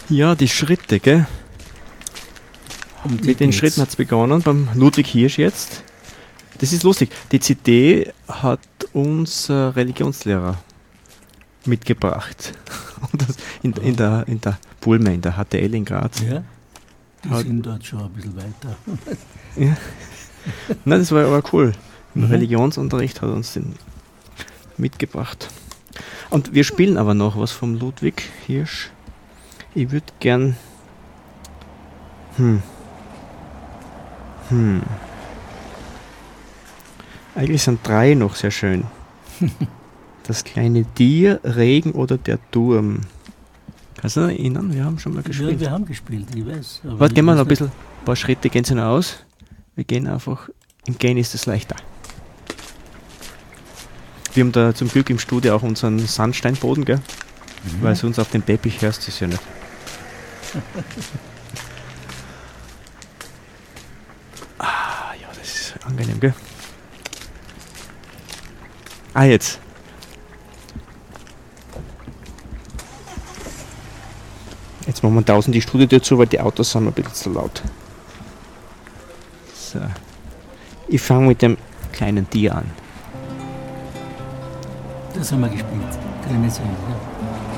Ja, die Schritte, gell? Mit den Schritten hat es begonnen, beim Ludwig Hirsch jetzt. Das ist lustig. Die CD hat uns Religionslehrer mitgebracht. Und das in der Pulme, in der HTL in Graz. Ja, die sind dort schon ein bisschen weiter. Ja. Nein, das war aber cool. Im Religionsunterricht hat uns den mitgebracht. Und wir spielen aber noch was vom Ludwig Hirsch. Ich würde gern... Eigentlich sind 3 noch sehr schön. Das kleine Tier, Regen oder der Turm. Kannst du dich erinnern? Wir haben schon mal gespielt. Ja, wir haben gespielt, ich weiß. Warte, gehen wir noch ein paar Schritte, gehen sie noch aus. Wir gehen einfach, im Gehen ist es leichter. Wir haben da zum Glück im Studio auch unseren Sandsteinboden, gell? Weil sonst auf dem Teppich hörst du es ja nicht. Ja, das ist angenehm, gell? Jetzt. Jetzt machen wir 1000 die Studio zu, weil die Autos sind ein bisschen zu laut. So. Ich fange mit dem kleinen Tier an. Das haben wir gespielt. Kann ich nicht sagen, ja.